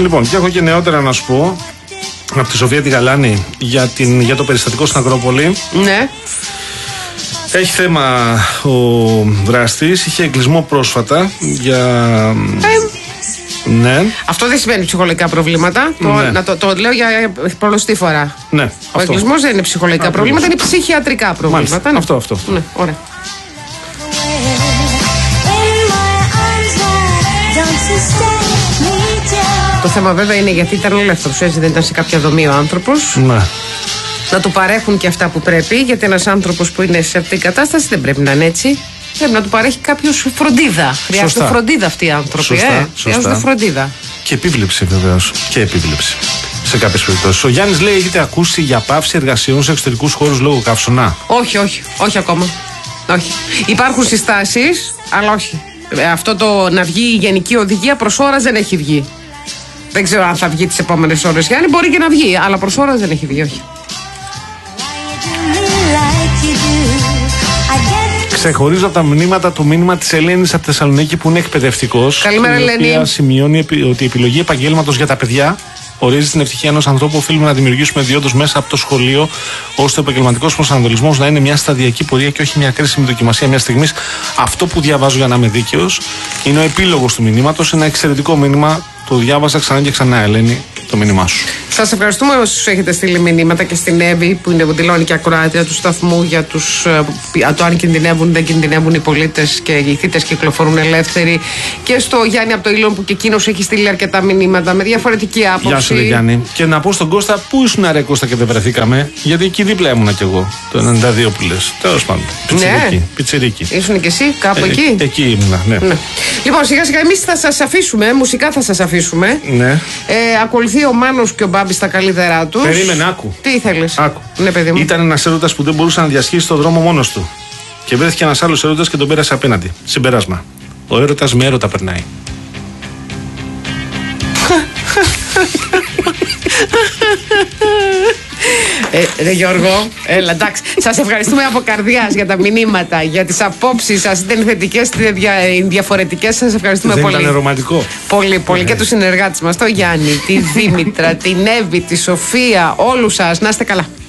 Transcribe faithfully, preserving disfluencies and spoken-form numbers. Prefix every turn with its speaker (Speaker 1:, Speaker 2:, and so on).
Speaker 1: Λοιπόν, και έχω και νεότερα να σου πω από τη Σοφία τη Γαλάνη για, την, για το περιστατικό στην Ακρόπολη.
Speaker 2: Ναι.
Speaker 1: Έχει θέμα ο δράστης, είχε εγκλισμό πρόσφατα για... Ε, ναι.
Speaker 2: Αυτό δεν σημαίνει ψυχολογικά προβλήματα. Ναι. Το, να το, το λέω για πολλωστή φορά.
Speaker 1: Ναι.
Speaker 2: Ο εγκλισμός δεν είναι ψυχολογικά Α, προβλήματα, είναι ψυχιατρικά προβλήματα. Ναι.
Speaker 1: Αυτό, αυτό.
Speaker 2: Ναι, ωραία. Το θέμα βέβαια είναι γιατί ήταν ελεύθερος, έτσι δεν ήταν σε κάποια δομή ο άνθρωπος.
Speaker 1: Ναι.
Speaker 2: Να του παρέχουν και αυτά που πρέπει, γιατί ένας άνθρωπος που είναι σε αυτή την κατάσταση δεν πρέπει να είναι έτσι. Πρέπει να του παρέχει κάποιος φροντίδα. Χρειάζεται φροντίδα αυτοί οι άνθρωποι.
Speaker 1: Σωστά,
Speaker 2: ε.
Speaker 1: σωστά.
Speaker 2: Χρειάζεται φροντίδα.
Speaker 1: Και επίβλεψη βεβαίως. Και επίβλεψη. Σε κάποιες περιπτώσεις. Ο Γιάννης λέει: έχετε ακούσει για πάυση εργασιών σε εξωτερικούς χώρους λόγω καύσωνα?
Speaker 2: Όχι, όχι. Όχι ακόμα. Όχι. Υπάρχουν συστάσεις, αλλά όχι. Αυτό το να βγει η γενική οδηγία προς ώρας δεν έχει βγει. Δεν ξέρω αν θα βγει τις επόμενες ώρες, Γιάννη. Μπορεί και να βγει, αλλά προς ώρας δεν έχει βγει, όχι.
Speaker 1: Ξεχωρίζω από τα μηνύματα το μήνυμα της Ελένης από Θεσσαλονίκη που είναι εκπαιδευτικός.
Speaker 2: Καλημέρα, Ελένη.
Speaker 1: Η οποία σημειώνει ότι η επιλογή επαγγέλματος για τα παιδιά ορίζει την ευτυχία ενός ανθρώπου. Οφείλουμε να δημιουργήσουμε διόντως μέσα από το σχολείο, ώστε ο επαγγελματικός προσανατολισμός να είναι μια σταδιακή πορεία και όχι μια κρίσιμη δοκιμασία μια στιγμή. Αυτό που διαβάζω, για να είμαι δίκαιος, είναι ο επίλογος του μηνύματος. Ένα εξαιρετικό μήνυμα. Το διάβασα ξανά και ξανά, Ελένη, το μήνυμά σου.
Speaker 2: Σας ευχαριστούμε όσους έχετε στείλει μηνύματα και στην Εύη που είναι δηλώνει και ακροάτρια του σταθμού για τους, το αν κινδυνεύουν, δεν κινδυνεύουν οι πολίτες και οι θύτες κυκλοφορούν ελεύθεροι. Και στο Γιάννη από το Ήλον που και εκείνος έχει στείλει αρκετά μηνύματα με διαφορετική άποψη.
Speaker 1: Γεια σου, Γιάννη. Και να πω στον Κώστα, πού ήσουν, ρε Κώστα, και δεν βρεθήκαμε? Γιατί εκεί δίπλα ήμουνα κι εγώ, το ενενήντα δύο που λες. Τέλος πάντων. Πιτσιρίκι.
Speaker 2: Ναι.
Speaker 1: Πιτσιρίκι.
Speaker 2: Ήσουν κι εσύ κάπου ε, εκεί.
Speaker 1: Εκεί ήμουνα, ναι. ναι.
Speaker 2: Λοιπόν, σιγά σιγά εμείς θα σας αφήσουμε, μουσικά θα σας αφήσουμε.
Speaker 1: Ναι.
Speaker 2: Ε, ακολουθεί ο Μάνος και ο Μπάμπης στα καλύτερά τους.
Speaker 1: Περίμενε, άκου.
Speaker 2: Τι ήθελες?
Speaker 1: Άκου.
Speaker 2: Ναι, παιδί μου.
Speaker 1: Ήταν ένας έρωτας που δεν μπορούσε να διασχίσει τον δρόμο μόνος του. Και βρέθηκε ένας άλλος έρωτας και τον πέρασε απέναντι. Συμπέρασμα. Ο έρωτας με έρωτα περνάει.
Speaker 2: Ε, ρε Γιώργο, έλα, εντάξει. Σας ευχαριστούμε από καρδιάς για τα μηνύματα, για τις απόψεις σας, είτε είναι θετικές είτε διαφορετικές. Σας ευχαριστούμε
Speaker 1: Δεν
Speaker 2: πολύ.
Speaker 1: Ήταν ρομαντικό.
Speaker 2: Πολύ, πολύ. Και τους συνεργάτες μας, τον Γιάννη, τη Δήμητρα, την Εύη, τη Σοφία, όλους σας. Να είστε καλά.